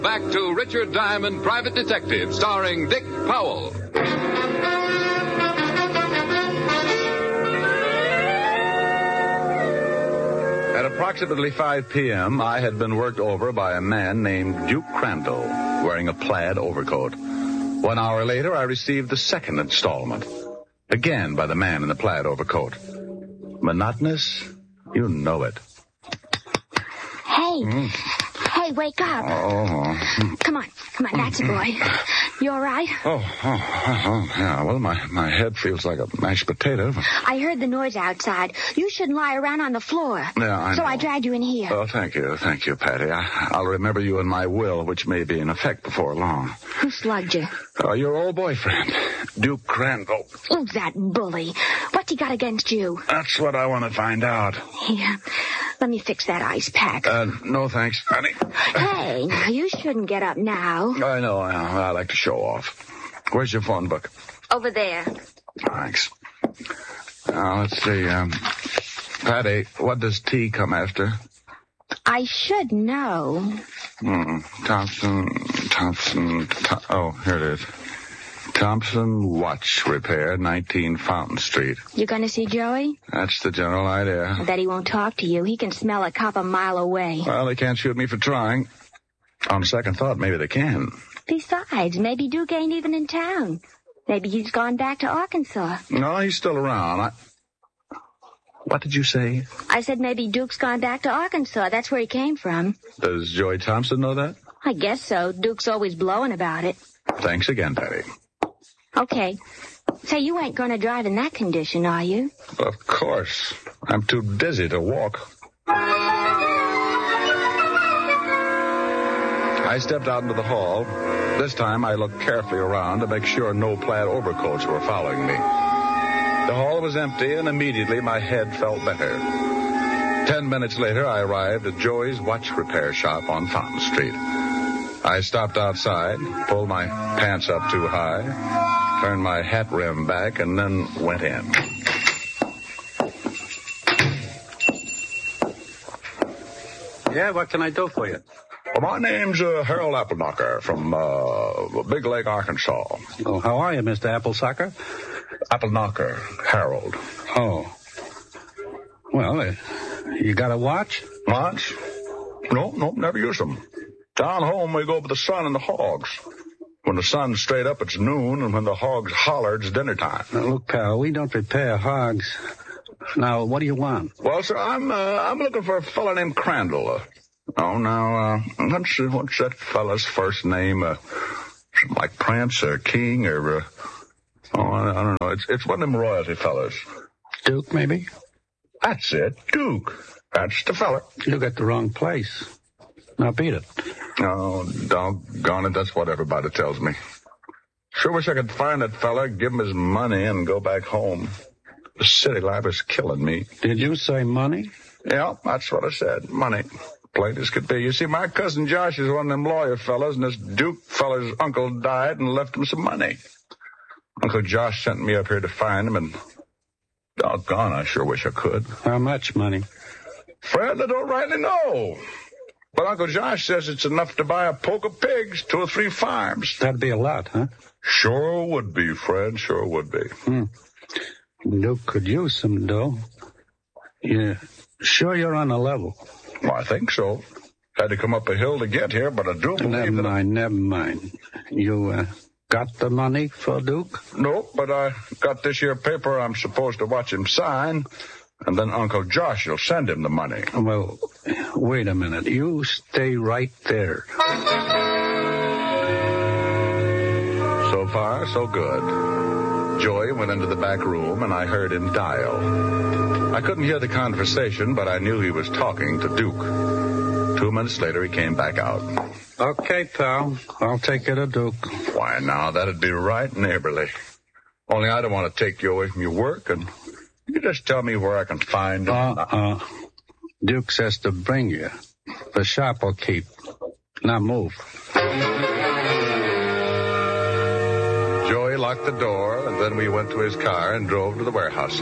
Back to Richard Diamond, Private Detective, starring Dick Powell. At approximately 5 p.m., I had been worked over by a man named Duke Crandall, wearing a plaid overcoat. 1 hour later, I received the second installment, again by the man in the plaid overcoat. Monotonous? You know it. Hey. Hey, wake up. Oh. Come on, that's a boy. You all right? Yeah, well, my head feels like a mashed potato. I heard the noise outside. You shouldn't lie around on the floor. Yeah, I know. So I dragged you in here. Oh, thank you, Patty. I'll remember you in my will, which may be in effect before long. Who slugged you? Your old boyfriend, Duke Crandall. Oh, that bully. What's he got against you? That's what I want to find out. Here, let me fix that ice pack. No thanks, honey. Hey, now you shouldn't get up now. I know. I like to show off. Where's your phone book? Over there. Thanks. Now, let's see. Patty, what does T come after? I should know. Thompson. Oh, here it is. Thompson Watch Repair, 19 Fountain Street. You gonna see Joey? That's the general idea. I bet he won't talk to you. He can smell a cop a mile away. Well, they can't shoot me for trying. On second thought, maybe they can. Besides, maybe Duke ain't even in town. Maybe he's gone back to Arkansas. No, he's still around. What did you say? I said maybe Duke's gone back to Arkansas. That's where he came from. Does Joey Thompson know that? I guess so. Duke's always blowing about it. Thanks again, Patty. Okay. Say, you ain't gonna drive in that condition, are you? Of course. I'm too dizzy to walk. I stepped out into the hall. This time I looked carefully around to make sure no plaid overcoats were following me. The hall was empty, and immediately my head felt better. 10 minutes later, I arrived at Joey's watch repair shop on Fountain Street. I stopped outside, pulled my pants up too high, turned my hat rim back, and then went in. Yeah, what can I do for you? Well, my name's Harold Appleknocker from Big Lake, Arkansas. Oh, how are you, Mr. Applesucker? Appleknocker, Harold. Oh. Well, you got a watch? Watch? No, never use them. Down home, we go with the sun and the hogs. When the sun's straight up, it's noon, and when the hogs holler, it's dinner time. Now, look, pal, we don't repair hogs. Now, what do you want? Well, sir, I'm looking for a fellow named Crandall. What's that fella's first name? Like Prince or King or, I don't know. It's one of them royalty fellas. Duke, maybe? That's it, Duke. That's the fella. You got the wrong place. Now, beat it. Oh, doggone it, that's what everybody tells me. Sure wish I could find that fella, give him his money, and go back home. The city life is killing me. Did you say money? Yeah, that's what I said. Money. Plain as could be. You see, my cousin Josh is one of them lawyer fellas, and this Duke fella's uncle died and left him some money. Uncle Josh sent me up here to find him, and doggone, I sure wish I could. How much money? Fred, I don't rightly know. But Uncle Josh says it's enough to buy a poke of pigs, 2 or 3 farms. That'd be a lot, huh? Sure would be, Fred. Sure would be. Duke could use some dough. Yeah. Sure you're on a level? Well, I think so. Had to come up a hill to get here, but I do believe Never mind. You, got the money for Duke? Nope, but I got this here paper I'm supposed to watch him sign, and then Uncle Josh will send him the money. Well, wait a minute. You stay right there. So far, so good. Joey went into the back room, and I heard him dial. I couldn't hear the conversation, but I knew he was talking to Duke. 2 minutes later, he came back out. Okay, pal. I'll take you to Duke. Why, now, that'd be right neighborly. Only I don't want to take you away from your work, and you just tell me where I can find him. Duke says to bring you. The shop will keep. Now move. Joey locked the door, and then we went to his car and drove to the warehouse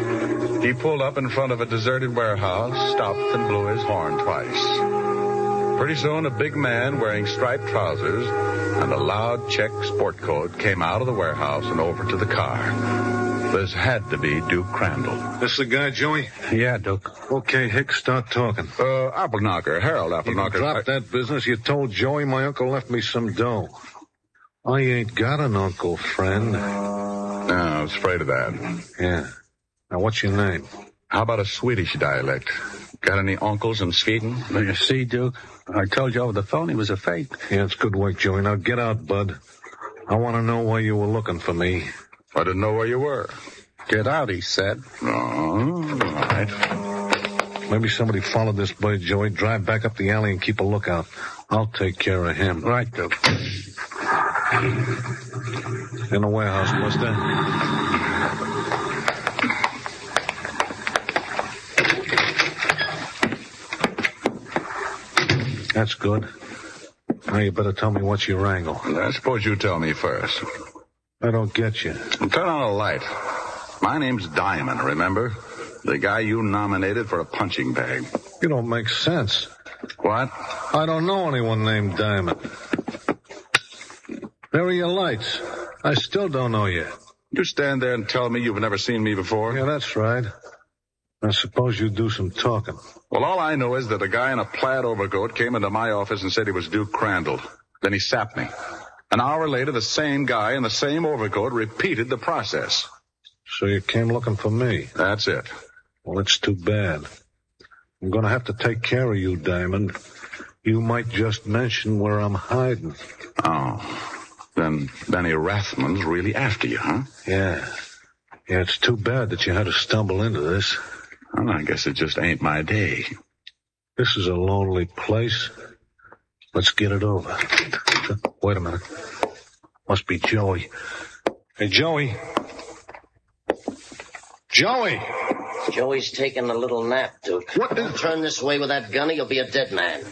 section. He pulled up in front of a deserted warehouse, stopped and blew his horn twice. Pretty soon, a big man wearing striped trousers and a loud check sport coat came out of the warehouse and over to the car. This had to be Duke Crandall. This the guy, Joey? Yeah, Duke. Okay, Hicks, start talking. Appleknocker, Harold Appleknocker. Drop that business. You told Joey my uncle left me some dough. I ain't got an uncle, friend. No, I was afraid of that. Yeah. Now, what's your name? How about a Swedish dialect? Got any uncles in Sweden? Well, you see, Duke, I told you over the phone he was a fake. Yeah, it's good work, Joey. Now get out, bud. I want to know why you were looking for me. I didn't know where you were. Get out, he said. Oh, all right. Maybe somebody followed this boy, Joey. Drive back up the alley and keep a lookout. I'll take care of him. Right, Duke. In the warehouse, Buster. That's good. Now you better tell me what's your angle. I suppose you tell me first. I don't get you. Turn on a light. My name's Diamond, remember? The guy you nominated for a punching bag. You don't make sense. What? I don't know anyone named Diamond. There are your lights. I still don't know you. You stand there and tell me you've never seen me before? Yeah, that's right. I suppose you do some talking. Well, all I know is that a guy in a plaid overcoat came into my office and said he was Duke Crandall. Then he sapped me. An hour later, the same guy in the same overcoat repeated the process. So you came looking for me? That's it. Well, it's too bad. I'm going to have to take care of you, Diamond. You might just mention where I'm hiding. Oh. Then Benny Rathman's really after you, huh? Yeah. Yeah, it's too bad that you had to stumble into this. Well, I guess it just ain't my day. This is a lonely place. Let's get it over. Wait a minute. Must be Joey. Hey, Joey. Joey! Joey's taking a little nap, Duke. What Don't turn this way with that gun or you'll be a dead man.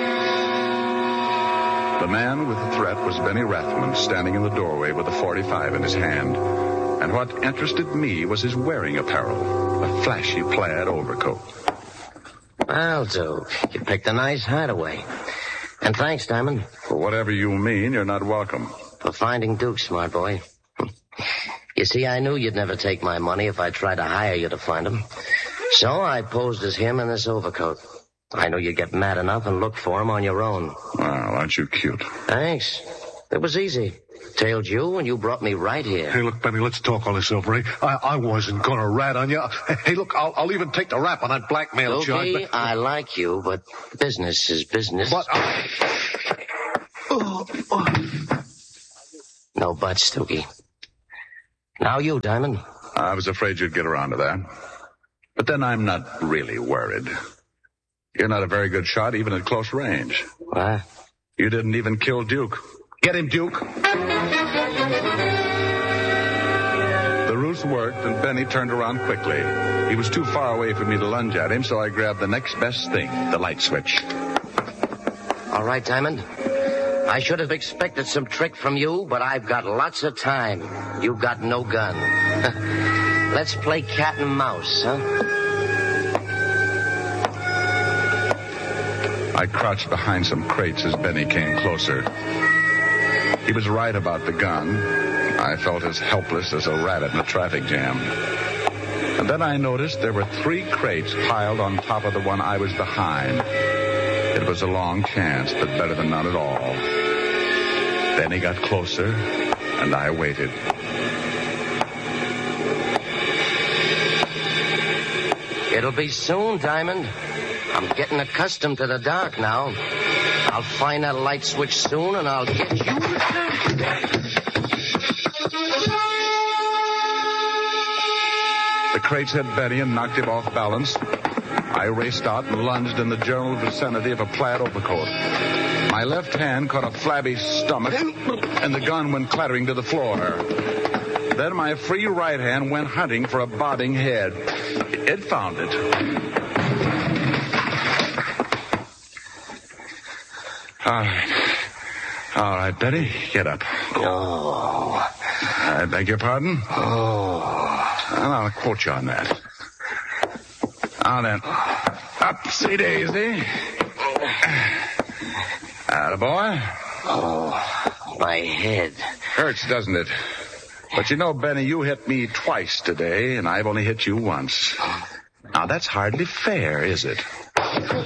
The man with the threat was Benny Rathman, standing in the doorway with a .45 in his hand. And what interested me was his wearing apparel, a flashy plaid overcoat. Well, Duke, you picked a nice hideaway. And thanks, Diamond. For whatever you mean, you're not welcome. For finding Duke, smart boy. You see, I knew you'd never take my money if I tried to hire you to find him. So I posed as him in this overcoat. I knew you'd get mad enough and look for him on your own. Well, aren't you cute? Thanks. It was easy. Tailed you, and you brought me right here. Hey, look, Benny, let's talk all this over, eh? I wasn't going to rat on you. Hey, look, I'll even take the rap on that blackmail charge. Loki, I like you, but business is business. But, No buts, Stokey. Now you, Diamond. I was afraid you'd get around to that. But then I'm not really worried. You're not a very good shot, even at close range. What? You didn't even kill Duke. Get him, Duke. The ruse worked, and Benny turned around quickly. He was too far away for me to lunge at him, so I grabbed the next best thing, the light switch. All right, Diamond. I should have expected some trick from you, but I've got lots of time. You've got no gun. Let's play cat and mouse, huh? I crouched behind some crates as Benny came closer. He was right about the gun. I felt as helpless as a rabbit in a traffic jam. And then I noticed there were 3 crates piled on top of the one I was behind. It was a long chance, but better than none at all. Benny got closer, and I waited. It'll be soon, Diamond. I'm getting accustomed to the dark now. I'll find that light switch soon, and I'll get you. The crates hit Benny and knocked him off balance. I raced out and lunged in the general vicinity of a plaid overcoat. My left hand caught a flabby stomach, and the gun went clattering to the floor. Then my free right hand went hunting for a bobbing head. It found it. All right, Betty, get up. Oh. I beg your pardon? Oh. Well, I'll quote you on that. Now then, upsy daisy. Attaboy. Oh, my head. Hurts, doesn't it? But you know, Benny, you hit me twice today, and I've only hit you once. Now, that's hardly fair, is it?